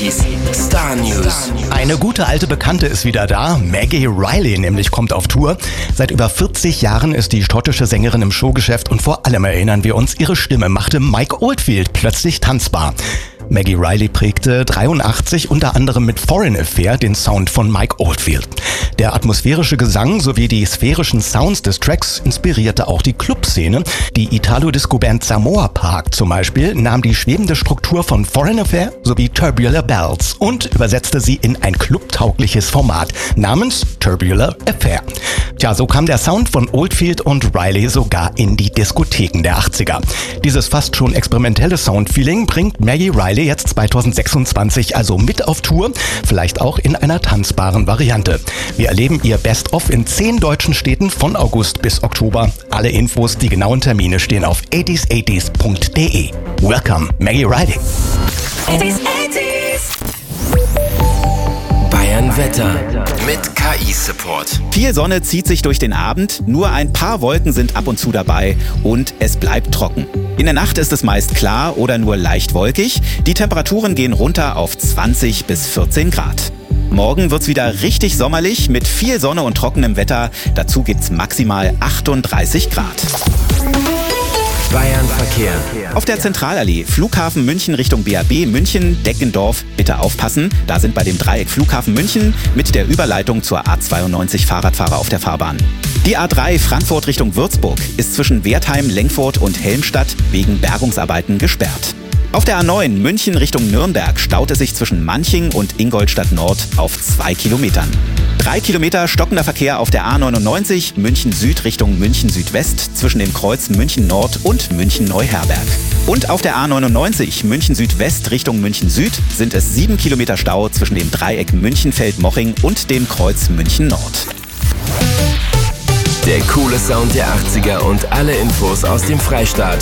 80s Star News. Eine gute alte Bekannte ist wieder da. Maggie Reilly nämlich kommt auf Tour. Seit über 40 Jahren ist die schottische Sängerin im Showgeschäft und vor allem erinnern wir uns, ihre Stimme machte Mike Oldfield plötzlich tanzbar. Maggie Reilly prägte 83 unter anderem mit Foreign Affair den Sound von Mike Oldfield. Der atmosphärische Gesang sowie die sphärischen Sounds des Tracks inspirierte auch die Clubszene. Die Italo-Disco-Band Samoa Park zum Beispiel nahm die schwebende Struktur von Foreign Affair sowie Tubular Bells und übersetzte sie in ein clubtaugliches Format namens Tubular Affair. Tja, so kam der Sound von Oldfield und Reilly sogar in die Diskotheken der 80er. Dieses fast schon experimentelle Soundfeeling bringt Maggie Reilly jetzt 2026 also mit auf Tour, vielleicht auch in einer tanzbaren Variante. Wir erleben ihr Best-of in 10 deutschen Städten von August bis Oktober. Alle Infos, die genauen Termine stehen auf 80s80s.de. Welcome, Maggie Reilly. 80s. Bayern Wetter mit KI-Support. Viel Sonne zieht sich durch den Abend, nur ein paar Wolken sind ab und zu dabei und es bleibt trocken. In der Nacht ist es meist klar oder nur leicht wolkig. Die Temperaturen gehen runter auf 20 bis 14 Grad. Morgen wird's wieder richtig sommerlich mit viel Sonne und trockenem Wetter. Dazu gibt's maximal 38 Grad. Bayern Verkehr. Auf der Zentralallee Flughafen München Richtung BAB München, Deckendorf, bitte aufpassen. Da sind bei dem Dreieck Flughafen München mit der Überleitung zur A92 Fahrradfahrer auf der Fahrbahn. Die A3 Frankfurt Richtung Würzburg ist zwischen Wertheim, Lenkfurt und Helmstadt wegen Bergungsarbeiten gesperrt. Auf der A9 München Richtung Nürnberg staut es sich zwischen Manching und Ingolstadt Nord auf 2 Kilometern. 3 Kilometer stockender Verkehr auf der A99 München Süd Richtung München Südwest zwischen dem Kreuz München Nord und München Neuherberg. Und auf der A99 München Südwest Richtung München Süd sind es 7 Kilometer Stau zwischen dem Dreieck Münchenfeld-Moching und dem Kreuz München Nord. Der coole Sound der 80er und alle Infos aus dem Freistaat